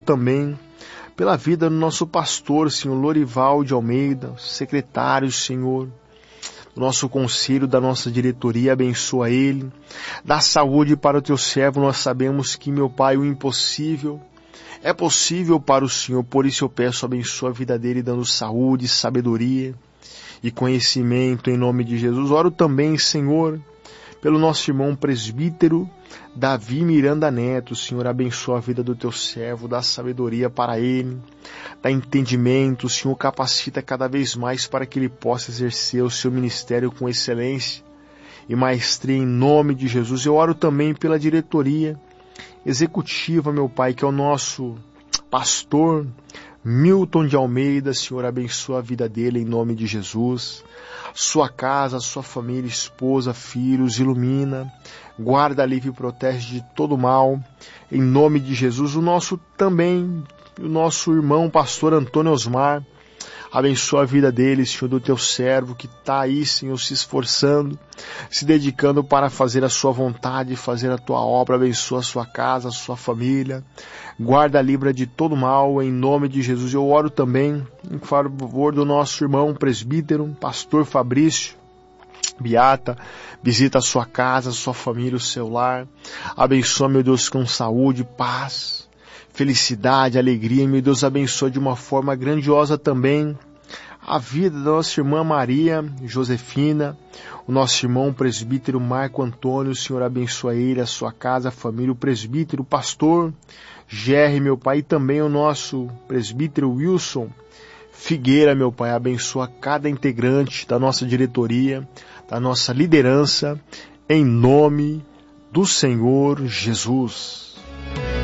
também pela vida do nosso pastor, Senhor Lorival de Almeida, secretário, Senhor, do nosso conselho, da nossa diretoria, abençoa ele, dá saúde para o teu servo. Nós sabemos que, meu Pai, o impossível é possível para o Senhor, por isso eu peço, abençoa a vida dele, dando saúde, sabedoria e conhecimento em nome de Jesus. Oro também, Senhor, pelo nosso irmão presbítero Davi Miranda Neto. Senhor, abençoa a vida do teu servo, dá sabedoria para ele, dá entendimento, Senhor, capacita cada vez mais para que ele possa exercer o seu ministério com excelência e maestria em nome de Jesus. Eu oro também pela diretoria executiva, meu Pai, que é o nosso pastor Milton de Almeida. Senhor, abençoa a vida dele em nome de Jesus. Sua casa, sua família, esposa, filhos, ilumina, guarda, livre e protege de todo mal, em nome de Jesus. O nosso irmão, pastor Antônio Osmar, abençoa a vida dele, Senhor, do teu servo, que está aí, Senhor, se esforçando, se dedicando para fazer a sua vontade, fazer a tua obra. Abençoa a sua casa, a sua família, guarda, livra de todo mal, em nome de Jesus. Eu oro também em favor do nosso irmão presbítero, pastor Fabrício Beata, visita a sua casa, a sua família, o seu lar, abençoa, meu Deus, com saúde, paz, felicidade, alegria. Meu Deus, abençoa de uma forma grandiosa também a vida da nossa irmã Maria Josefina, o nosso irmão presbítero Marco Antônio. Senhor, abençoa ele, a sua casa, a família, o presbítero, o pastor Gerry, meu Pai, e também o nosso presbítero Wilson Figueira, meu Pai. Abençoa cada integrante da nossa diretoria, da nossa liderança, em nome do Senhor Jesus.